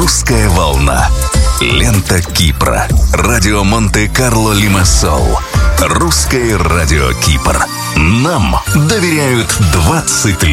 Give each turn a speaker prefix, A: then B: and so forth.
A: «Русская волна». Лента Кипра. Радио Монте-Карло Лимассол. Русское радио Кипр. Нам доверяют 20 лет.